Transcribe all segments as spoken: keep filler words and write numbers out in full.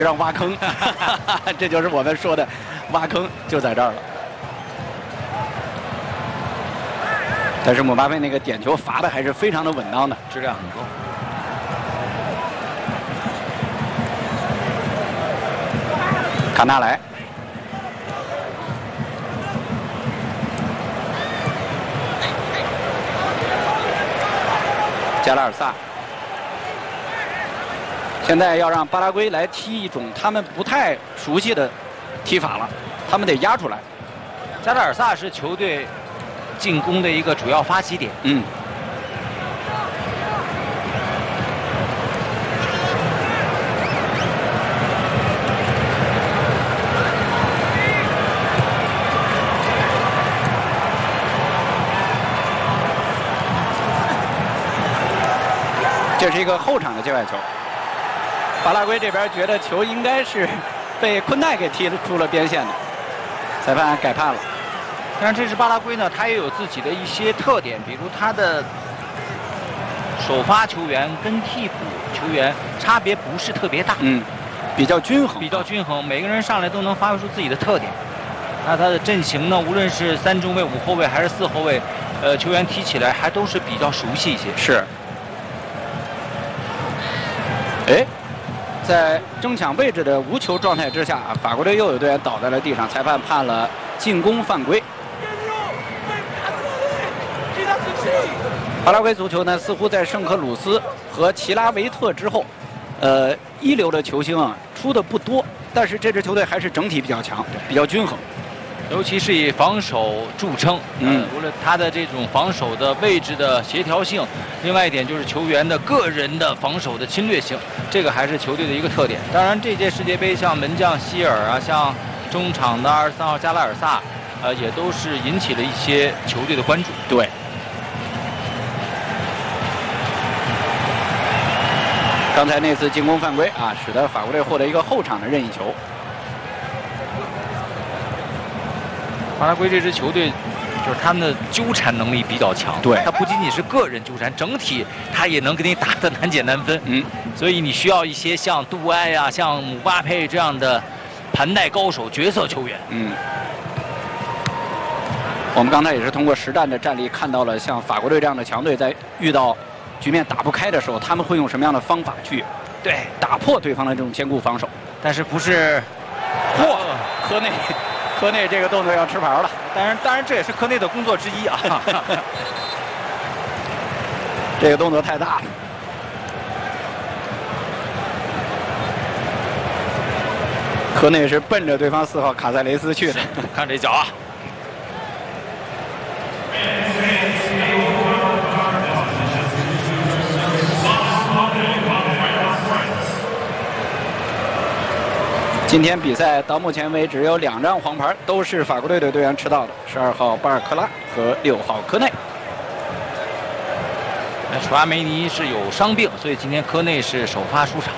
让挖坑，这就是我们说的挖坑，就在这儿了。但是姆巴佩那个点球罚的还是非常的稳当的， 质量很高。 卡纳莱，加拉尔萨。 现在要让巴拉圭来踢一种他们不太熟悉的踢法了，他们得压出来。 加拉尔萨是球队进攻的一个主要发起点。 嗯。这是一个后场的界外球。 巴拉圭这边觉得球应该是被昆奈给踢出了边线的，裁判改判了。 但是这支巴拉圭呢，他也有自己的一些特点，比如他的首发球员跟替补球员差别不是特别大， 嗯，比较均衡， 比较均衡，每个人上来都能发挥出自己的特点。那他的阵型呢，无论是三中卫、五后卫还是四后卫，呃，球员踢起来还都是比较熟悉一些。 是。哎。 在争抢位置的无球状态之下，法国队又有队员倒在了地上，裁判判了进攻犯规。巴拉圭足球呢，似乎在圣克鲁斯和齐拉维特之后，呃，一流的球星啊出的不多，但是这支球队还是整体比较强，比较均衡。 尤其是以防守著称， 嗯， 无论他的这种防守的位置的协调性，另外一点就是球员的个人的防守的侵略性，这个还是球队的一个特点。当然，这届世界杯像门将希尔啊，像中场的二十三号加拉尔萨，呃，也都是引起了一些球队的关注。 对。刚才那次进攻犯规啊，使得法国队获得一个后场的任意球。 巴拉圭这支球队，就是他们的纠缠能力比较强。 对， 他不仅仅是个人纠缠，整体他也能给你打得难解难分。嗯，所以你需要一些像杜埃呀、啊、像姆巴佩这样的盘带高手、角色球员。 嗯，我们刚才也是通过实战的战例看到了，像法国队这样的强队，在遇到局面打不开的时候，他们会用什么样的方法去对打破对方的这种坚固防守？ 但是不是， 嚯，科内。 科内这个动作要吃牌了， 当然，当然这也是科内的工作之一啊。 这个动作太大了。科内是奔着对方四号卡塞雷斯去的， 看这脚啊！ 今天比赛到目前为止有两张黄牌，都是法国队的队员吃到的，十二号巴尔克拉和六号科内。 楚阿梅尼是有伤病，所以今天科内是首发出场。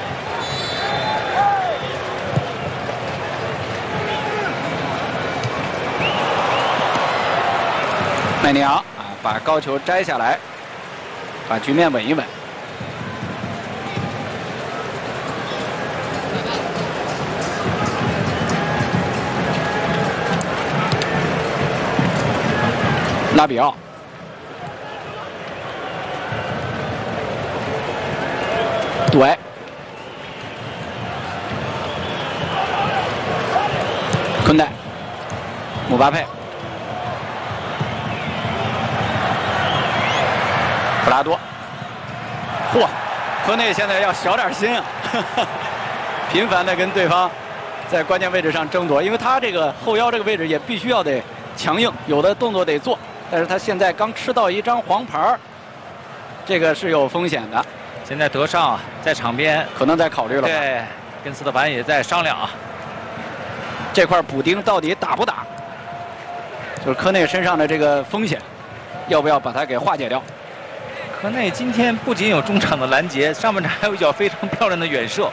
麦尼昂啊，把高球摘下来，把局面稳一稳。 拉比奥，杜埃，昆代，姆巴佩，普拉多，嚯，科内现在要小点心啊，频繁的跟对方在关键位置上争夺，因为他这个后腰这个位置也必须要得强硬，有的动作得做。 但是他现在刚吃到一张黄牌，这个是有风险的。 现在德尚在场边可能在考虑了。 对，跟斯特凡也在商量啊。 这块补丁到底打不打？就是科内身上的这个风险，要不要把它给化解掉？ 科内今天不仅有中场的拦截，上半场还有一脚非常漂亮的远射。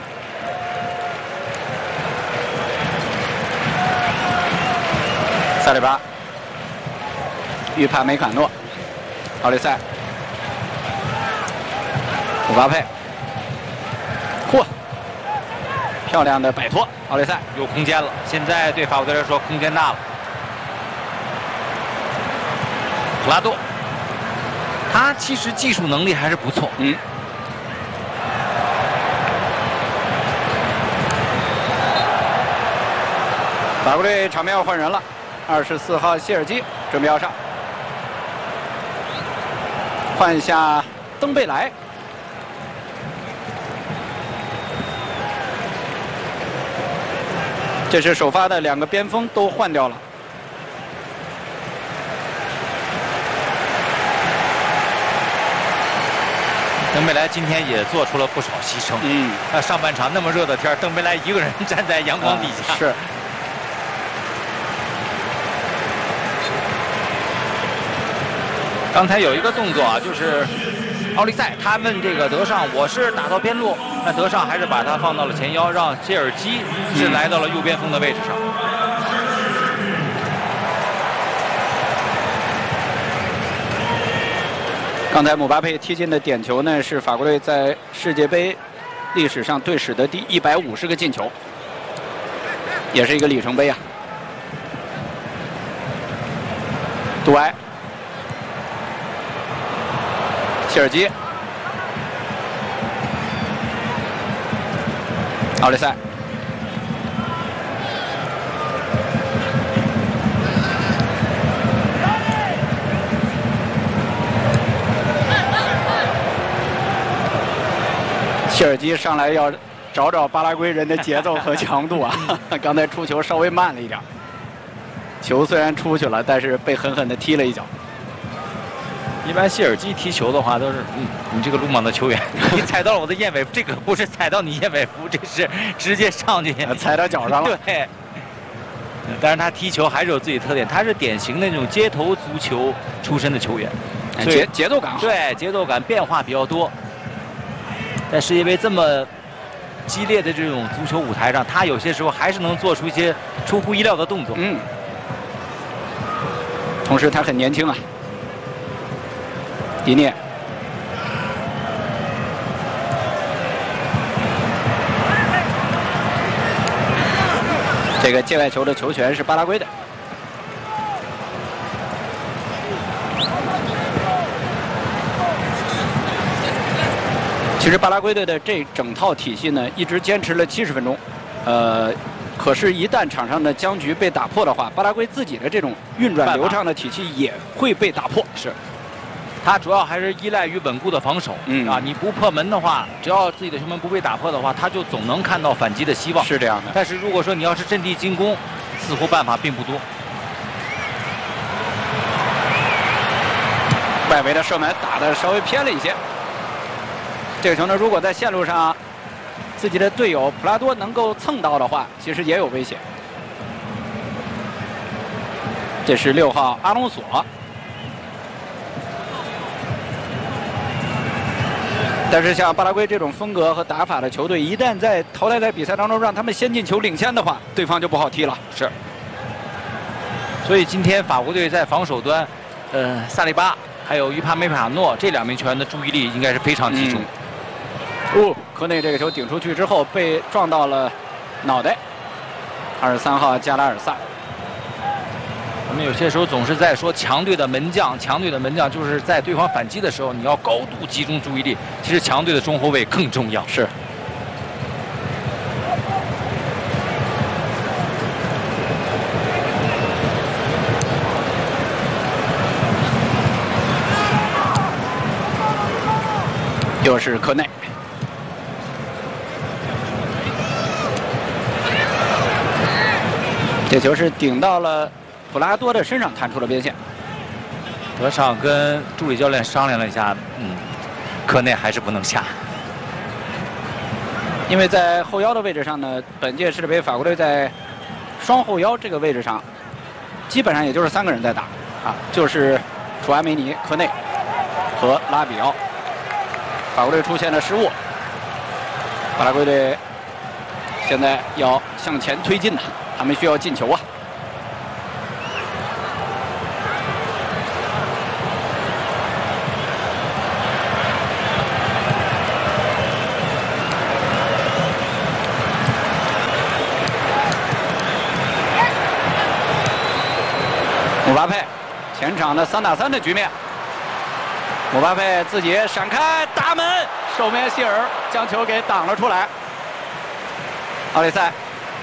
萨里巴。 预判梅坎诺，奥利塞，姆巴佩，嚯， 漂亮的摆脱，奥雷塞有空间了。现在对法国队来说，空间大了。普拉多，他其实技术能力还是不错。 嗯。法国队场面要换人了，二十四号谢尔基准备要上，换下登贝莱。这是首发的两个边锋都换掉了。 登贝莱今天也做出了不少牺牲。 嗯， 那上半场那么热的天，登贝莱一个人站在阳光底下。 啊、是。 刚才有一个动作啊，就是奥利塞他问这个德尚，我是打到边路，那德尚还是把他放到了前腰，让谢尔基是来到了右边锋的位置上。 刚才姆巴佩踢进的点球呢，是法国队在世界杯历史上队史的第一百五十个进球，也是一个里程碑啊。杜埃。谢尔基，奥利塞，谢尔基上来要找找巴拉圭人的节奏和强度啊！刚才出球稍微慢了一点，球虽然出去了，但是被狠狠地踢了一脚。 一般谢尔基踢球的话都是，嗯，你这个鲁莽的球员，你踩到了我的燕尾服，这个不是踩到你燕尾服，这是直接上去踩到脚上了。 对。但是他踢球还是有自己的特点，他是典型的那种街头足球出身的球员， 节节奏感好。 对，节奏感变化比较多。在世界杯这么激烈的这种足球舞台上，他有些时候还是能做出一些出乎意料的动作。 嗯。同时他很年轻啊。迪涅，这个界外球的球权是巴拉圭的。其实巴拉圭队的这整套体系呢，一直坚持了七十分钟，呃，可是，一旦场上的僵局被打破的话，巴拉圭自己的这种运转流畅的体系也会被打破。 是。他主要还是依赖于稳固的防守，嗯啊，你不破门的话，只要自己的球门不被打破的话，他就总能看到反击的希望。 是这样的。 但是如果说你要是阵地进攻，似乎办法并不多。 外围的射门打得稍微偏了一些。这个球呢，如果在线路上，自己的队友普拉多能够蹭到的话，其实也有危险。这是六号阿隆索。但是像巴拉圭这种风格和打法的球队，一旦在淘汰赛比赛当中让他们先进球领先的话，对方就不好踢了。 是。所以今天法国队在防守端，呃，萨利巴还有于帕梅帕诺这两名球员的注意力应该是非常集中。 嗯、哦，科内这个球顶出去之后被撞到了脑袋。二十三号加拉尔萨。 我们有些时候总是在说强队的门将，强队的门将就是在对方反击的时候，你要高度集中注意力。其实强队的中后卫更重要。 是。又是科内。这球是顶到了普拉多的身上，弹出了边线。 德尚跟助理教练商量了一下，嗯，科内还是不能下， 因为在后腰的位置上呢，本届世界杯法国队在双后腰这个位置上，基本上也就是三个人在打啊，就是楚阿梅尼、科内和拉比奥。法国队出现了失误，巴拉圭队现在要向前推进呐，他们需要进球啊。 巴佩，前场的三打三的局面。姆巴佩自己闪开打门，守门员希尔将球给挡了出来。奥利塞。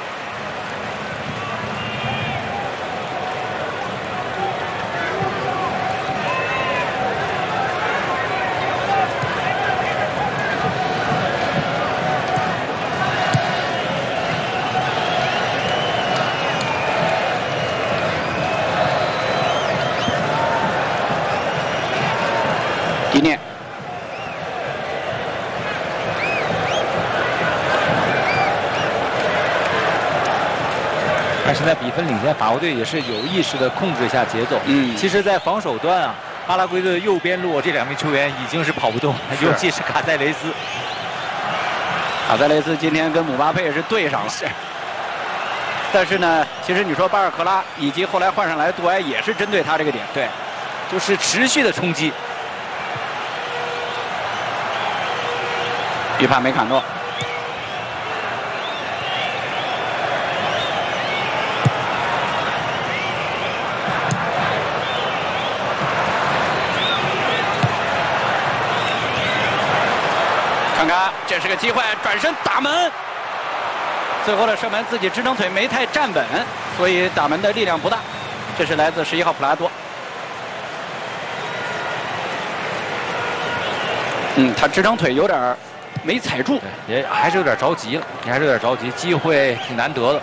迪涅， 但现在比分领先，法国队也是有意识的控制一下节奏。 嗯， 其实，在防守端啊，巴拉圭队的右边路这两名球员已经是跑不动了，尤其是卡塞雷斯。 卡塞雷斯今天跟姆巴佩是对上了。是。但是呢，其实你说巴尔克拉以及后来换上来的杜埃也是针对他这个点， 对，就是持续的冲击。 于帕梅卡诺，看看这是个机会，转身打门。最后的射门自己支撑腿没太站稳，所以打门的力量不大。这是来自十一号普拉多。嗯，他支撑腿有点。 没踩住， 也还是有点着急了，也还是有点着急，机会挺难得的。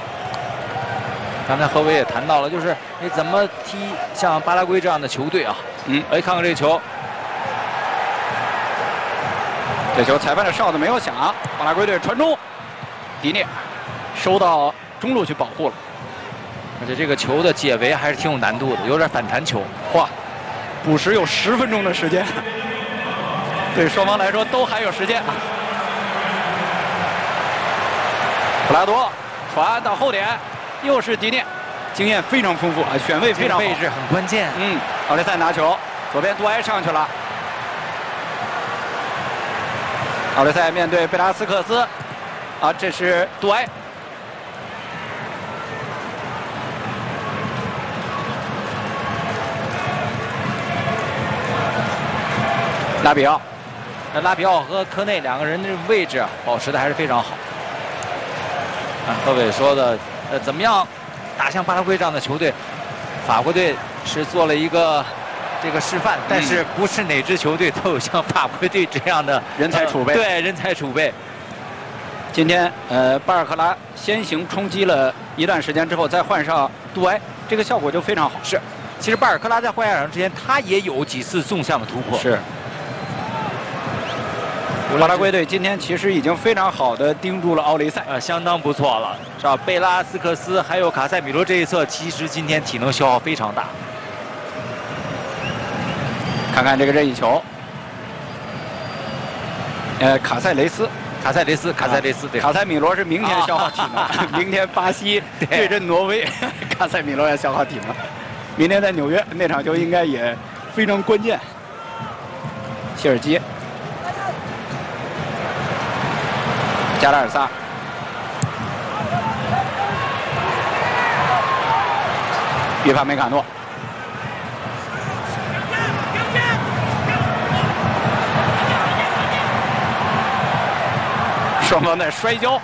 刚才何伟也谈到了，就是你怎么踢像巴拉圭这样的球队啊？嗯，哎，看看这个球， 这球裁判的哨子没有响，巴拉圭队传中，迪涅收到中路去保护了， 而且这个球的解围还是挺有难度的，有点反弹球。 哇，补时有十分钟的时间。 对双方来说都还有时间啊！普拉多传到后点，又是迪涅，经验非常丰富啊，选位非常好， 位置很关键。 嗯，奥雷塞拿球，左边杜埃上去了。奥雷塞面对贝拉斯克斯，啊，这是杜埃。拉比奥。 那拉比奥和科内两个人的位置保持的还是非常好。啊，何伟说的，呃，怎么样打像巴拉圭这样的球队？法国队是做了一个这个示范，但是不是哪支球队都有像法国队这样的人才储备？ 呃、对，人才储备。 今天，呃，巴尔克拉先行冲击了一段时间之后，再换上杜埃，这个效果就非常好。 是，其实巴尔克拉在换下场之前，他也有几次纵向的突破。 是。 巴拉圭队今天其实已经非常好的盯住了奥雷塞， 呃，相当不错了。是吧？贝拉斯克斯还有卡塞米罗这一侧，其实今天体能消耗非常大。 看看这个任意球，呃，卡塞雷斯， 卡塞雷斯，卡塞雷斯，对， 卡塞米罗是明天消耗体能，啊、明天巴西对阵挪威，卡塞米罗要消耗体能。明天在纽约那场球应该也非常关键。谢尔基。 加拉尔萨，约帕梅卡诺，双方在摔跤，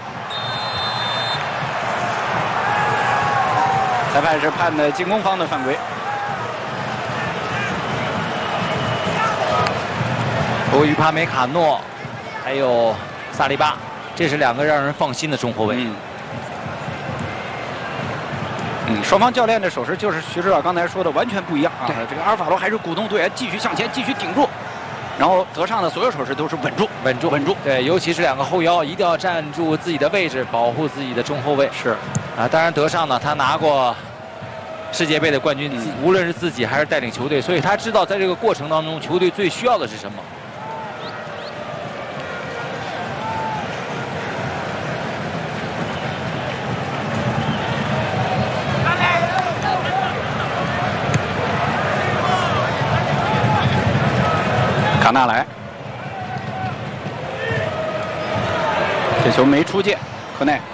裁判是判的进攻方的犯规。 不过于帕梅卡诺还有萨利巴。 这是两个让人放心的中后卫。 嗯，嗯，双方教练的手势就是徐指导刚才说的完全不一样啊。这个阿尔法罗还是鼓动队员继续向前，继续顶住，然后德尚的所有手势都是稳住、 稳住、 稳住。 对，尤其是两个后腰一定要站住自己的位置，保护自己的中后卫。 是， 啊，当然德尚呢，他拿过世界杯的冠军，嗯、无论是自己还是带领球队，所以他知道在这个过程当中，球队最需要的是什么。 卡纳莱，这球没出界，科内